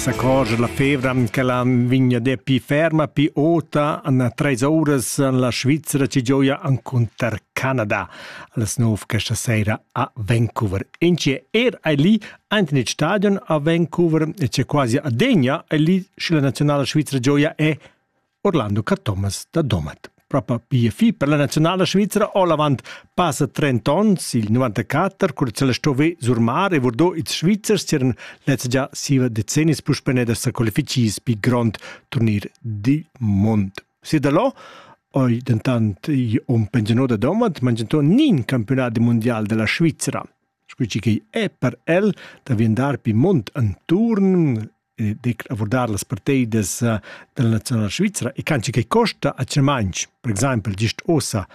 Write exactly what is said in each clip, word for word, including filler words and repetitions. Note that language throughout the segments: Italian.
s'accorge la fevra che la vigna de pi ferma, pi ota, in tre ores la Svizzera ci gioia incontrar Canada, alla snov questa sera a Vancouver. In c'è er è lì, anche nel stadion a Vancouver, e c'è quasi a Degna, e lì la nazionale svizzera gioia è Orlando Thomas da Domat. Proprio P F I per la nazionale svizzera o lavant passa trenta anni, il novantaquattro, quando se la stove sul mare e vordo i svizzers c'erano let's già siva decenni plus per sa qualificis pi grand turnir di mondo. Se da là oi dentant un pensionato da Domat mangiato nin campionato mondiale della Svizzera. Scusi che è per el da vendar pi mont un turn e de abordar las partidas uh, della nazionale svizzera e canci che costa a Cermanch, per esempio, gist ossa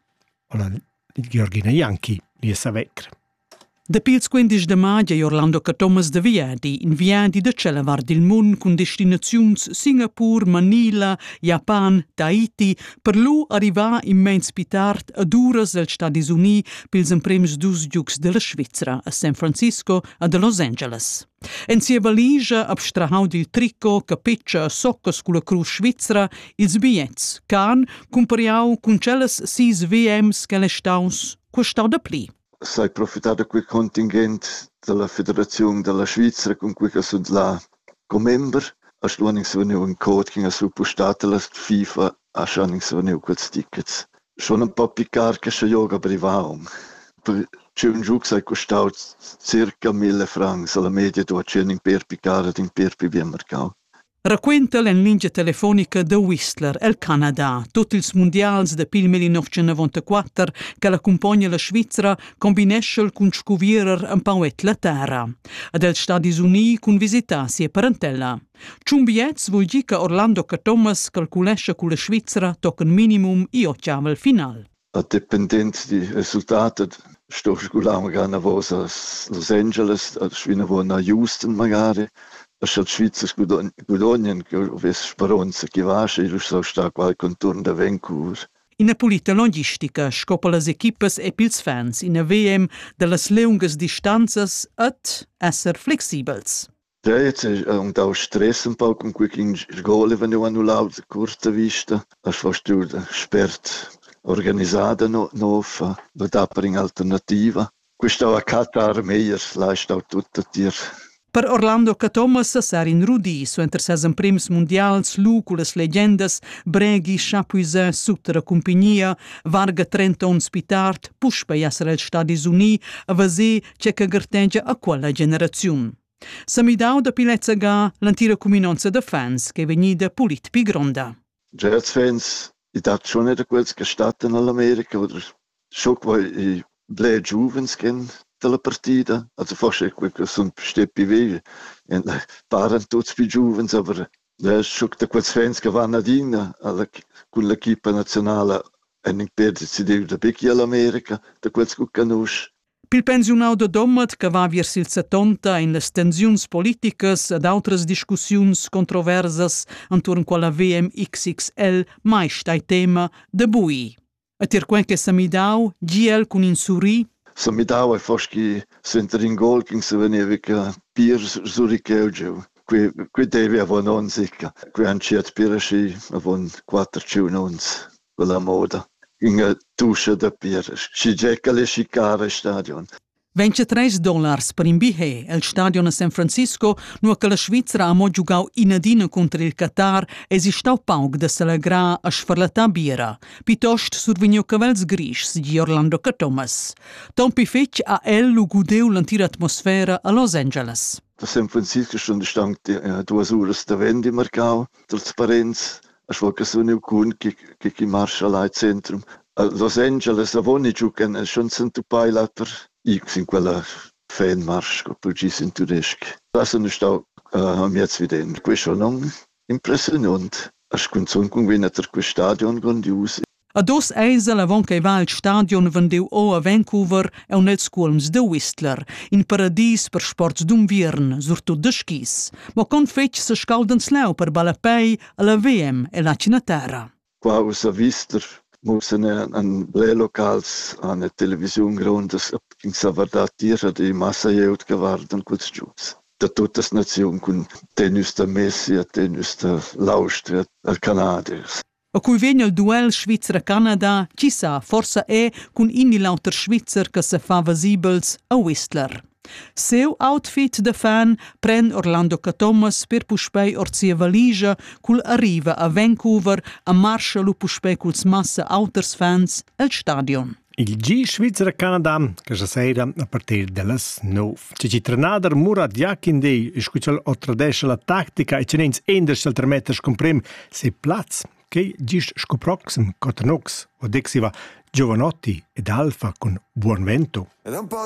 o la Georgina Janki, li è savecre. Da pils quindici de maggio Orlando Thomas de Viadi, in Viadi de Celevar del Mun con destinazions Singapur, Manila, Japan, Tahiti, per lu arriva immens pitart ad uras dels Stati Uniti pils emprems dus giugs della Svizzera, a San Francisco e a Los Angeles. En sia valigia abstrahau dil tricco, capeccia e soccas con la cruz svizzera, ils bigliets, can compariau con celles sis V Ms che le staus, questau da pli. Sai profitar da quel contingent della Federazione della Svizzera con cui sono là come member. A schluaning se veniu in code che ha suppostato la FIFA, a schluaning se veniu quels tickets. Schon un po' piccar che se yoga privaum. Per c'è un gioco sai costau circa mille francs alla media do c'è in per piccare in per pi bien mercato. Racquenta l'enlingia telefonica de Whistler, el Canada, tutti ils mondials de pil millenovecentonovantaquattro che l'accompagna la Svizzera combinesce con scuvierer un pauet la terra. Ad el Stati Uniti con visita sia parentella. Ciun biets vuol dir che Orlando Thomas calculesce con la Svizzera toc un minimum i ottavel final. A dependent di risultati sto sculamo gana vos a Los Angeles, a svina vo a Houston magari. A schel Schweizer gudonien che ves speranza che vasce il so sta qual contorno da Vancouver. In a polita logistica scopa las equipas e pils fans in a V M de las leungas distanzas at esser flexibels. Ja, jetzt ist un da stress un po con cui in gole venu annullato a corta vista, as fast du spert organizzata no nova, da per in alternativa. Questa a Qatar meyer lasst tutto dir. Per Orlando Thomas ser in Rudi, su enter ses emprems mondials, lu cu las legendas, Breghi, Chapuisat, Sutter compagnia, varga trenta ons pitart, puspa esser els Stati Uniti, a vase c'è che garteggia a quella generazione. Samidau da pilezza ga l'antira cominanza de fans che venida polit pi gronda. Jazz fans, i dat schon nicht quels che statten all'America, oder schock weil i ble juvens ken della partita, also forse quel che sono steppi veri, e parano tutti più giovani, aber le schock da quels fans che vanno ad in con l'equipa nazionale e in perdizi di da becchi all'America, da quels che conosci. Pil pensionau de Domat che va verso il settanta in les tensions politicas ed altres discussions controversas intorno quella V M X X L mai stai tema de bui. A tir quen che Samidau, G L con insuri, Samidau è foschi senter in gol che se veniva che pier zuricheugiu. Qui qui devi avere non sicca. Qui han ciet pirasci avon quattro ciunons quella moda. In tuscia da pier. Si gecca le scicare stadion. ventitré dollars per in bihe, el stadion a San Francisco, nu che la Svizzera ha mo giugau inadina contro il Qatar, esistau paug da celegra a sfarlata biera, pitost survigno cavels gris di Orlando Thomas. Tompi fetch a el lu gudeu l'antira atmosfera a Los Angeles. Da San Francisco stunde stank due ore da vendi marcau, trasparenz, a schwocca so ne kun che che marscia là centrum. A Los Angeles a voni giucan schon sind paila per X in quella fanmarsch, per ci in tedesco. Das ist auch am jetzt wieder in questo non impressionant. As consum con veneter questo stadion grandios. A dos eisel avon che va il stadion vendeu o a Vancouver e un els colms de Whistler, in paradis per sports d'unviern, surtout de skis. Ma con fetch se scalden sleu per balapei alla V M e la Cinatera. Qua us a Whistler müssen an Locals an der Television grund, das in Savardatier die Masse jeut geworden kurz Schutz. da tutte le nazioni, con tenus da Messi, tenus dall'Austria, al Canada. A cui vegna il duel Svizra-Canada, ci sa, forsa è con inni lauter Svizzer che se fa visibels a Whistler. Seu outfit de fan pren Orlando Thomas per puspei orzia valigia cul arriva a Vancouver a marscha lu puspei culs massa auters fans al stadion. Il G Svizzera-Canada, che si sera a partire dalle nove. C'è ci trenader Murat Yakindei, iscuccial o tradesce la tattica e cenens enders al tremetter scomprem se plaz, che gis scoproxim cotanox o dexiva Giovanotti ed Alfa con buon vento.